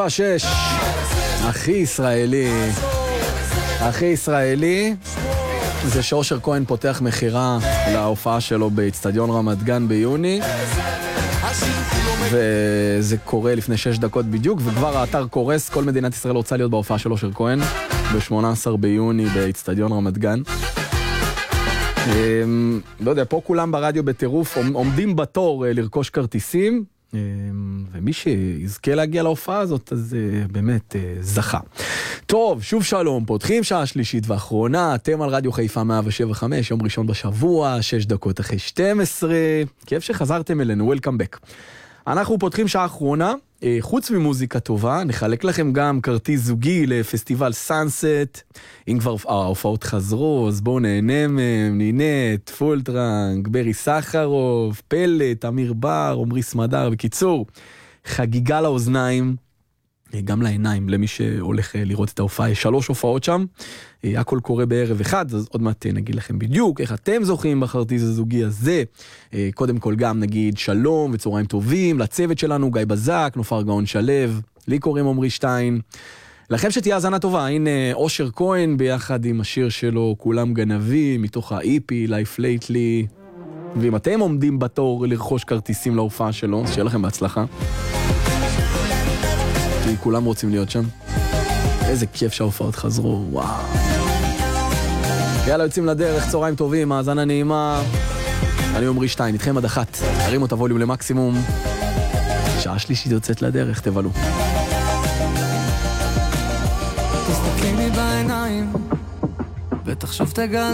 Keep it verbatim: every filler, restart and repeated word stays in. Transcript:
שש, הכי ישראלי, הכי ישראלי, זה שאושר כהן פותח מחירה להופעה שלו באצטדיון רמת גן ביוני, וזה קורה לפני שש דקות בדיוק, וכבר האתר קורס, כל מדינת ישראל רוצה להיות בהופעה של אושר כהן, ב-שמונה עשר ביוני באצטדיון רמת גן. לא יודע, פה כולם ברדיו בטירוף, עומדים בתור לרכוש כרטיסים, ומי שיזכה להגיע להופעה הזאת, אז באמת זכה. טוב, שוב שלום, פותחים שעה שלישית ואחרונה, אתם על רדיו חיפה מאה שבע חמש, יום ראשון בשבוע, שש דקות אחרי שתים עשרה, כיף שחזרתם אלינו, welcome back. אנחנו פותחים שעה אחרונה, חוץ ממוזיקה טובה, נחלק לכם גם כרטיס זוגי לפסטיבל סאנסט, אם כבר ההופעות חזרו, אז בואו נהנה מהם, נינט, פולטרנק, ברי סחרוף, פלט, אמיר בר, עומרי סמדר, בקיצור, חגיגה לאוזניים, גם לעיניים, למי שהולך לראות את ההופעה, יש שלוש הופעות שם, הכל קורה בערב אחד, אז עוד מעט נגיד לכם בדיוק איך אתם זוכים בכרטיס הזוגי הזה. קודם כל גם נגיד שלום וצהריים טובים לצוות שלנו, גיא בזק, נופר גאון שלב, לי קוראים עומרי שטיין. לכם שתהיה האזנה טובה, הנה אושר כהן ביחד עם השיר שלו כולם גנבים, מתוך ה-אי פי Life Lately, ואם אתם עומדים בתור לרכוש כרטיסים להופעה שלו, אז שיהיה לכם בהצלחה, כי כולם רוצים להיות שם. איזה כיף שההופעות חזרו, וואו. יאללה, יוצאים לדרך, צהריים טובים, האזנה נעימה. אני עומרי שטיין, איתכם עד אחת. הרימו את הווליום למקסימום. שעה שלישית יוצאת לדרך, תבלו. תסתכלי לי בעיניים, ותחשוב תגל